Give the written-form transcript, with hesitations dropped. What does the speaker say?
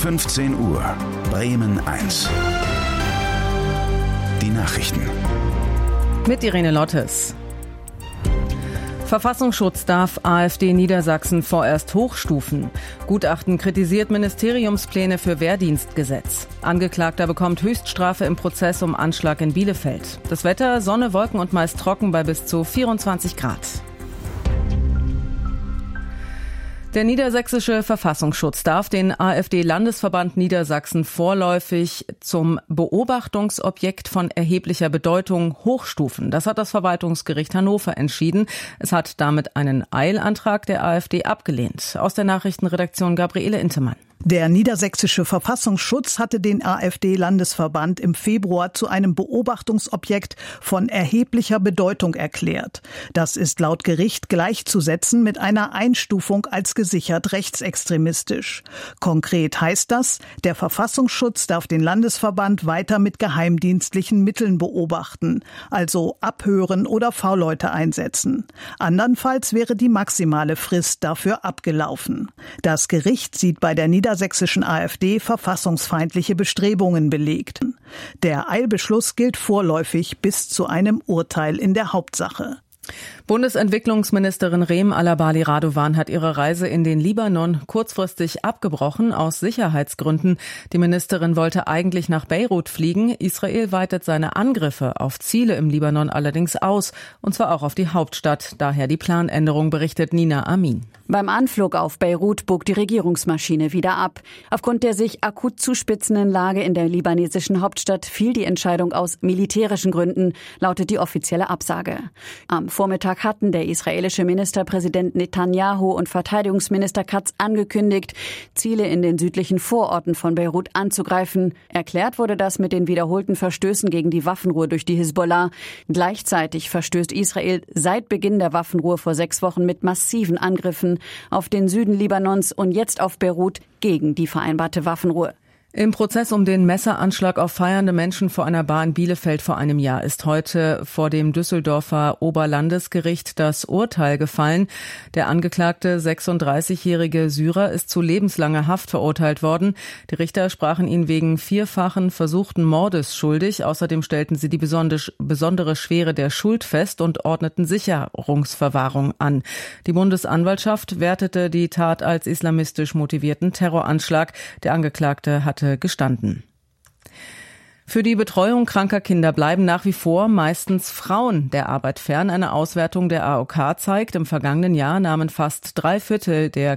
15 Uhr, Bremen 1. Die Nachrichten. Mit Irene Lottes. Verfassungsschutz darf AfD Niedersachsen vorerst hochstufen. Gutachten kritisiert Ministeriumspläne für Wehrdienstgesetz. Angeklagter bekommt Höchststrafe im Prozess um Anschlag in Bielefeld. Das Wetter: Sonne, Wolken und meist trocken bei bis zu 24 Grad. Der niedersächsische Verfassungsschutz darf den AfD-Landesverband Niedersachsen vorläufig zum Beobachtungsobjekt von erheblicher Bedeutung hochstufen. Das hat das Verwaltungsgericht Hannover entschieden. Es hat damit einen Eilantrag der AfD abgelehnt. Aus der Nachrichtenredaktion Gabriele Intemann. Der niedersächsische Verfassungsschutz hatte den AfD-Landesverband im Februar zu einem Beobachtungsobjekt von erheblicher Bedeutung erklärt. Das ist laut Gericht gleichzusetzen mit einer Einstufung als gesichert rechtsextremistisch. Konkret heißt das, der Verfassungsschutz darf den Landesverband weiter mit geheimdienstlichen Mitteln beobachten, also abhören oder V-Leute einsetzen. Andernfalls wäre die maximale Frist dafür abgelaufen. Das Gericht sieht bei der niedersächsischen AfD verfassungsfeindliche Bestrebungen belegt. Der Eilbeschluss gilt vorläufig bis zu einem Urteil in der Hauptsache. Bundesentwicklungsministerin Reem Alabali Radovan hat ihre Reise in den Libanon kurzfristig abgebrochen aus Sicherheitsgründen. Die Ministerin wollte eigentlich nach Beirut fliegen. Israel weitet seine Angriffe auf Ziele im Libanon allerdings aus, und zwar auch auf die Hauptstadt. Daher die Planänderung, berichtet Nina Amin. Beim Anflug auf Beirut bog die Regierungsmaschine wieder ab. Aufgrund der sich akut zuspitzenden Lage in der libanesischen Hauptstadt fiel die Entscheidung aus militärischen Gründen, lautet die offizielle Absage. Am Vormittag hatten der israelische Ministerpräsident Netanyahu und Verteidigungsminister Katz angekündigt, Ziele in den südlichen Vororten von Beirut anzugreifen. Erklärt wurde das mit den wiederholten Verstößen gegen die Waffenruhe durch die Hisbollah. Gleichzeitig verstößt Israel seit Beginn der Waffenruhe vor 6 Wochen mit massiven Angriffen auf den Süden Libanons und jetzt auf Beirut gegen die vereinbarte Waffenruhe. Im Prozess um den Messeranschlag auf feiernde Menschen vor einer Bar in Bielefeld vor einem Jahr ist heute vor dem Düsseldorfer Oberlandesgericht das Urteil gefallen. Der angeklagte 36-jährige Syrer ist zu lebenslanger Haft verurteilt worden. Die Richter sprachen ihn wegen 4-fachen versuchten Mordes schuldig. Außerdem stellten sie die besondere Schwere der Schuld fest und ordneten Sicherungsverwahrung an. Die Bundesanwaltschaft wertete die Tat als islamistisch motivierten Terroranschlag. Der Angeklagte hatte gestanden. Für die Betreuung kranker Kinder bleiben nach wie vor meistens Frauen der Arbeit fern. Eine Auswertung der AOK zeigt, im vergangenen Jahr nahmen fast 3/4 der